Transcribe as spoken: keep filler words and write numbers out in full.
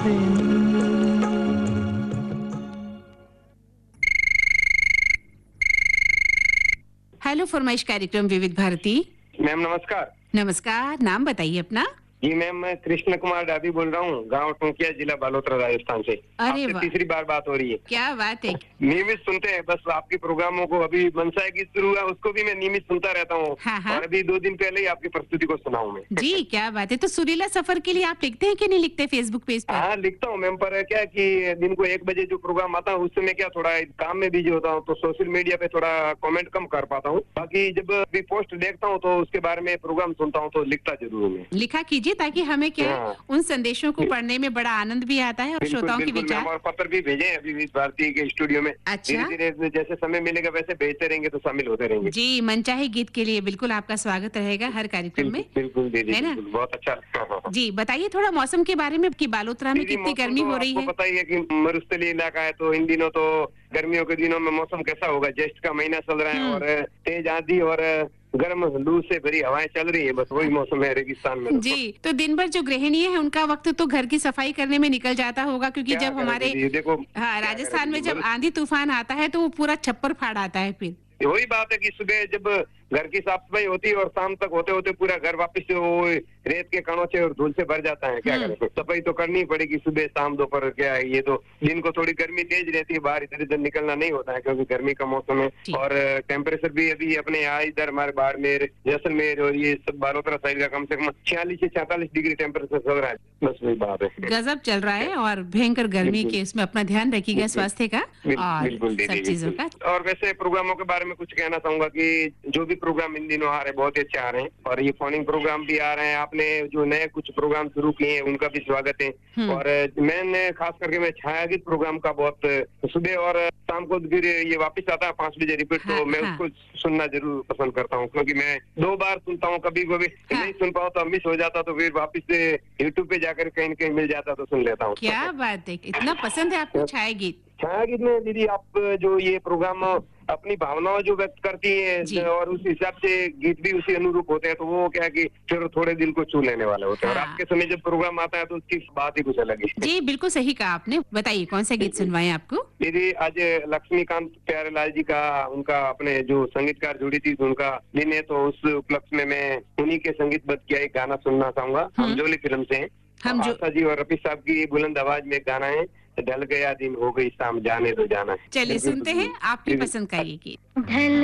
Hello फरमाइश कार्यक्रम विविध भारती। मैम नमस्कार। नमस्कार, नाम बताइए अपना। जी मैम, मैं कृष्ण कुमार डाबी बोल रहा हूँ, गांव टोंकिया, जिला बालोतरा, राजस्थान से। अरे आपसे वाह, तीसरी बार बात हो रही है। क्या बात है। नियमित सुनते हैं, बस आपके प्रोग्रामों को। अभी मनसा गीत शुरू हुआ, उसको भी मैं नियमित सुनता रहता हूँ। हाँ, हाँ। और अभी दो दिन पहले ही आपकी प्रस्तुति को सुना हूँ मैं। जी क्या बात है। तो सुरीला सफर के लिए आप लिखते हैं कि नहीं लिखते फेसबुक पेज पर? हाँ लिखता हूँ मैम, पर क्या कि दिन को एक बजे जो प्रोग्राम आता है उस समय क्या थोड़ा काम में बिजी होता हूँ, तो सोशल मीडिया पे थोड़ा कमेंट कम कर पाता हूँ। बाकी जब भी पोस्ट देखता हूँ तो उसके बारे में प्रोग्राम सुनता हूँ तो लिखता जरूर हूँ मैं। लिखा कीजिए ताकि हमें क्या हाँ। उन संदेशों को पढ़ने में बड़ा आनंद भी आता है और बिल्कुल श्रोताओं के बिल्कुल मैम, विचार। और पत्र भी भेजे हैं अभी विविध भारती के स्टूडियो में। अच्छा। धीरे धीरे जैसे समय मिलेगा वैसे भेजते रहेंगे तो शामिल होते रहेंगे। जी, मनचाहे गीत के लिए बिल्कुल आपका स्वागत रहेगा हर कार्यक्रम में। बिल्कुल दीदी, है ना? बिल्कुल, बहुत अच्छा। हाँ, हाँ, हाँ। जी बताइए थोड़ा मौसम के बारे में कि बालोतरा में दीदी, कितनी मौसम गर्मी तो हो रही आपको है। पता ही है कि मरुस्थलीय इलाका है, तो इन दिनों तो गर्मियों के दिनों में मौसम कैसा होगा। ज्येष्ठ का महीना चल रहा है हम्म। और तेज आंधी और गर्म लू से भरी हवाएं चल रही है। बस वही मौसम है रेगिस्तान में तो। जी, तो दिन भर जो गृहिणी है उनका वक्त तो घर की सफाई करने में निकल जाता होगा, क्योंकि क्या जब करें हमारे दीदी, देखो हाँ क्या राजस्थान करें में दीदी, जब आंधी तूफान आता है तो वो पूरा छप्पर फाड़ आता है फिर। वही बात है कि सुबह जब घर की साफ सफाई होती है और शाम तक होते होते पूरा घर वापस से वो रेत के कणों से और धूल से भर जाता है। क्या हम्म। करें, सफाई तो करनी पड़ेगी सुबह शाम दोपहर। क्या है, ये तो दिन को थोड़ी गर्मी तेज रहती है, बाहर इधर इधर निकलना नहीं होता है क्योंकि गर्मी का मौसम है। जी। और टेम्परेचर भी अभी अपने यहाँ इधर हमारे बाड़मेर, जैसलमेर और ये सब बालोतरा साइड का कम से कम छियालीस से सैंतालीस डिग्री टेम्परेचर चल रहा है। बस वही बात है। गजब चल रहा है और भयंकर गर्मी बिल्कुल। के उसमें अपना ध्यान रखिएगा बिल्कुल। स्वास्थ्य का बिल- और बिल्कुल दीदी, सब चीजों का। बिल्कुल। और वैसे प्रोग्रामों के बारे में कुछ कहना चाहूंगा कि जो भी प्रोग्राम इन दिनों आ रहे हैं बहुत ही अच्छे आ रहे हैं, और ये फोनिंग प्रोग्राम भी आ रहे हैं। आपने जो नए कुछ प्रोग्राम शुरू किए हैं उनका भी स्वागत है। हम्म। और मैंने खास करके मैं छायागीत प्रोग्राम का बहुत सुबह और शाम को फिर ये वापस आता है पाँच बजे रिपीट, हाँ, तो मैं हाँ। उसको सुनना जरूर पसंद करता हूँ क्योंकि मैं दो बार सुनता हूँ। कभी कभी हाँ। नहीं सुन पाऊँ तो मिस हो जाता, तो फिर वापस से यूट्यूब पे जाकर कहीं न कहीं मिल जाता तो सुन लेता हूँ। क्या बात है, इतना पसंद है आपको छाया गीत। छायागीत में दीदी आप जो ये प्रोग्राम अपनी भावनाओं जो व्यक्त करती जी। है और उस हिसाब से गीत भी उसी अनुरूप होते हैं, तो वो क्या है कि फिर थोड़े दिल को छू लेने वाले होते हैं। और हाँ। आपके समय जब प्रोग्राम आता है तो उसकी बात ही कुछ अलग है। जी बिल्कुल सही कहा आपने। बताइए कौन सा गीत सुनवाएं आपको। दीदी आज लक्ष्मीकांत प्यारेलाल जी का, उनका अपने जो संगीतकार जुड़ी थी तो उनका दिन है, तो उस उपलक्ष्य में मैं उन्हीं के संगीतबद्ध किया एक गाना सुनना चाहूंगा। हम जोली फिल्म से हैं। हम जो आशा जी और रफी साहब की बुलंद आवाज में एक गाना है, ढल गया दिन हो गई शाम जाने दो जाना है। चलिए सुनते हैं आपकी पसंद का ये गीत।